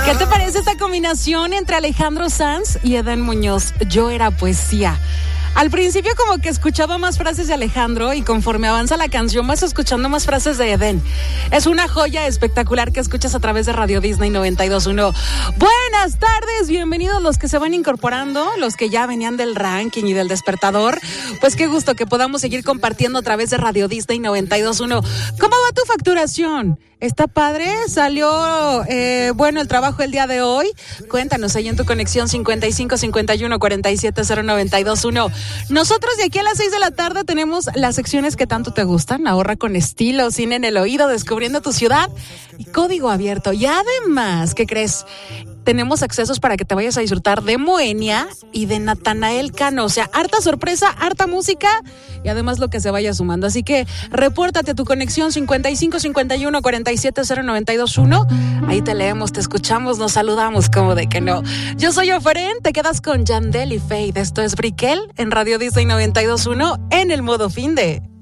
¿Qué te parece esta combinación entre Alejandro Sanz y Edén Muñoz? Yo era poesía. Al principio como que escuchaba más frases de Alejandro y conforme avanza la canción vas escuchando más frases de Edén. Es una joya espectacular que escuchas a través de Radio Disney 92.1. Buenas tardes, bienvenidos los que se van incorporando, los que ya venían del ranking y del despertador. Pues qué gusto que podamos seguir compartiendo a través de Radio Disney 92.1. ¿Cómo va tu facturación? ¿Está padre? ¿Salió bueno el trabajo el día de hoy? Cuéntanos ahí en tu conexión 55 51 47 0921. Nosotros de aquí a las 6 de la tarde tenemos las secciones que tanto te gustan. Ahorra con estilo, cine en el oído, descubriendo tu ciudad y código abierto. Y además, ¿qué crees? Tenemos accesos para que te vayas a disfrutar de Moenia y de Natanael Cano. O sea, harta sorpresa, harta música y además lo que se vaya sumando. Así que repórtate a tu conexión 55 51 47 0921. Ahí te leemos, te escuchamos, nos saludamos como de que no. Yo soy Oferen, te quedas con Yandel y Fade. Esto es Brickell en Radio Disney 92.1 en el modo finde.